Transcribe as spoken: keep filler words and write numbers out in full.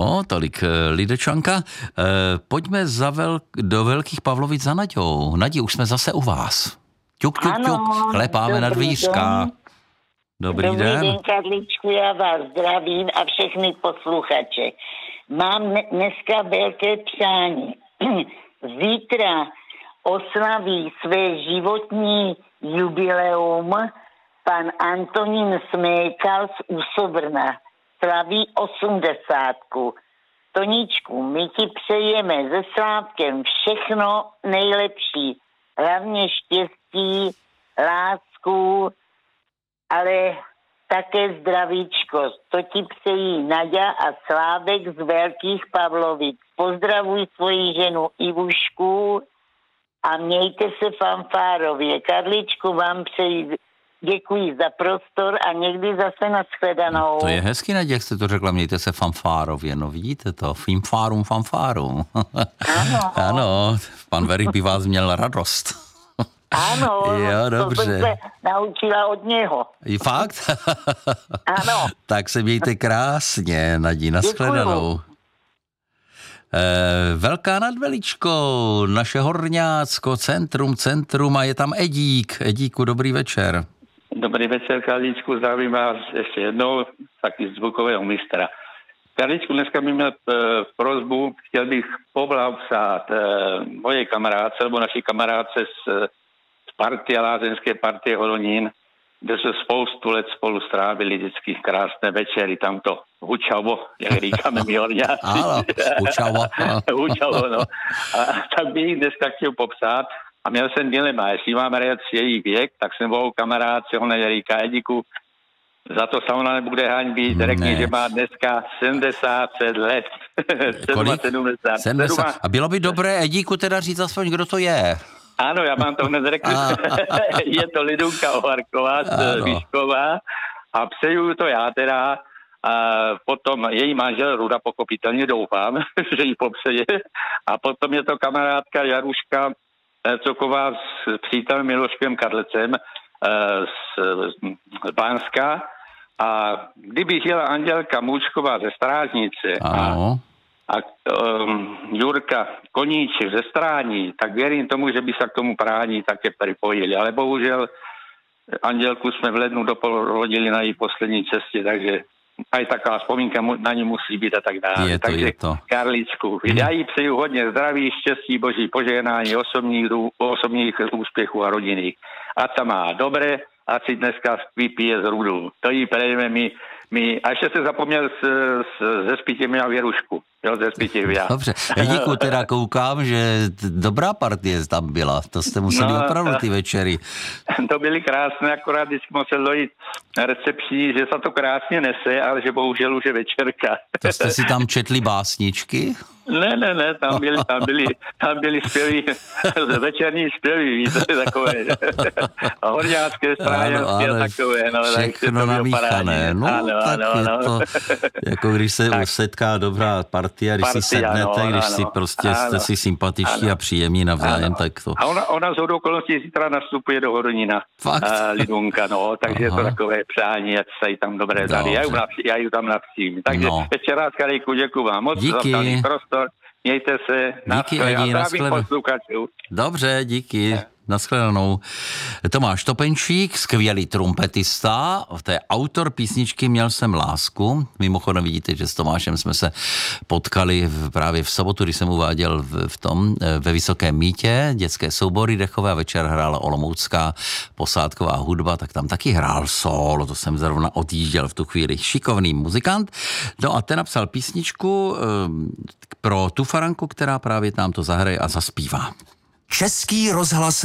No, tolik Lidečanka. E, pojďme za vel, do Velkých Pavlovic za Naďou. Nadí, už jsme zase u vás. Ťuk, ťuk, ťuk, klepáme na dvířka. Dobrý, Dobrý den. den, Karličku, já vás zdravím a všechny posluchače. Mám dneska velké přání. Zítra oslaví své životní jubileum pan Antonín Smejkal z Úsobrna. Slaví osmdesátku. Toníčku, my ti přejeme se Slávkem všechno nejlepší. Hlavně štěstí, lásku, ale také zdravíčko. To ti přejí Naďa a Slávek z Velkých Pavlovic. Pozdravuj svoji ženu Ivušku a mějte se fanfárově. Karličku, vám přeji, děkuji za prostor a někdy zase nashledanou. To je hezky, Nadě, jak jste to řekla, mějte se fanfárově, no vidíte to, fimfárum, fanfárum. Ano. Ano, pan Verik by vás měl radost. Ano, jo, to dobře. jsem se naučila od něho. I fakt? Ano. Tak se mějte krásně, Nadí, nashledanou. E, Velká nad Veličkou, naše Horňácko, centrum, centrum a je tam Edík. Edíku, dobrý večer. Dobrý večer, Karličku, zdravím vás ještě jednou, taky zvukového mistra. Karličku, dneska bych měl e, prosbu, chtěl bych poblahopřát e, mojej kamarádce, nebo naší kamarádce z, z partie, lázeňské partie Horonín, kde se spoustu let spolu strávili vždycky krásné večery, tamto hučavo, jak říkáme my Horňáci. Ano, hučavo. Hučavo, no. A tak bych dneska chtěl popsat. A měl jsem dilema, jestli mám rád její věk, tak jsem volal kamarádce, ona říká, Edíku, za to se ona nebude hanbit, řekni, že má dneska sedmdesát let. Kolik? sedmdesát. sedmdesát. A bylo by dobré, Edíku, teda říct aspoň, kdo to je. Ano, já vám to hned řeknu. Je to Lidunka Oharková z Výšková a přeju to já teda. A potom její manžel Ruda, pochopitelně doufám, že ji popřeje. A potom je to kamarádka Jaruška Coková s přítelem Miloškem Karlecem z, z Bánska. A kdyby jela Andělka Můčková ze Strážnice a, a um, Jurka Koníček ze Strání, tak věřím tomu, že by se k tomu prání také připojili. Ale bohužel Andělku jsme v lednu doporodili na její poslední cestě, takže aj taková vzpomínka na ní musí být a tak dále. Je to, takže je to. Karličku, hmm. já jí přeju hodně zdraví, štěstí, boží požehnání, osobních, osobních úspěchů a rodinných. A ta má dobré, a si dneska vypije z Rudu. To jí přejeme my, my. A ještě se zapomněl s, s, ze Spitěvia Věrušku. Jo, ze Spitěvia. Dobře. Edíku, teda koukám, že dobrá partie tam byla. To jste museli no, opravdu ty večery. To byly krásné, akorát vždycky musel dojít recepční, že se to krásně nese, ale že bohužel už je večerka. To jste si tam četli básničky? Ne, ne, ne, tam byli, tam byli, tam byli zpěvy, večerní zpěvy, víte, takové, horňácké, stráňanské a takové, no, všechno namíchané, no, ano, tak ano, je ano. to, jako když se tak setká dobrá partia, když partia, si sednete, ano, když ano, si prostě ano, jste si sympatičtí ano, a příjemní navzájem, ano. Tak to. A ona, ona z hodou okolností zítra nastupuje do Horonína, a Lidunka, no, takže aha, je to takové přání, ať se jí tam dobré dali, já, já ji tam navštívím, takže no, ještě raz, Karejku, děkuju vám moc za ptaný prostor. Mějte se. Díky, Edi, nashledanou. Dobře, díky. Nashledanou. Tomáš Topenčík, skvělý trumpetista, to je autor písničky Měl jsem lásku. Mimochodem vidíte, že s Tomášem jsme se potkali v, právě v sobotu, když jsem uváděl v, v tom, ve Vysokém mýtě, dětské soubory dechové, a večer hrála olomoucká posádková hudba, tak tam taky hrál solo, to jsem zrovna odjížděl v tu chvíli. Šikovný muzikant. No a ten napsal písničku pro tu faranku, která právě tam to zahraje a zaspívá. Český rozhlas